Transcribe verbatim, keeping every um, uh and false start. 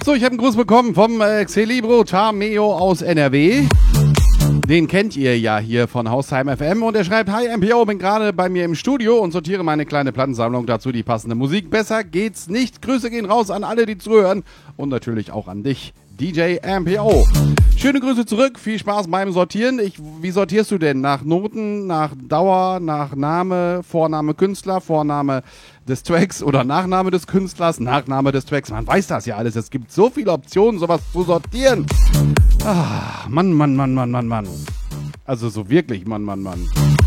So, ich habe einen Gruß bekommen vom äh, Celebro Tameo aus N R W. Den kennt ihr ja hier von Haustime F M und er schreibt: Hi M P O, bin gerade bei mir im Studio und sortiere meine kleine Plattensammlung, dazu die passende Musik. Besser geht's nicht. Grüße gehen raus an alle, die zuhören und natürlich auch an dich, D J M P O. Schöne Grüße zurück, viel Spaß beim Sortieren. Ich, wie sortierst du denn? Nach Noten, nach Dauer, nach Name, Vorname Künstler, Vorname des Tracks oder Nachname des Künstlers, Nachname des Tracks? Man weiß das ja alles. Es gibt so viele Optionen, sowas zu sortieren. Ah, Mann, Mann, Mann, Mann, Mann, Mann. Also so wirklich, Mann, Mann, Mann.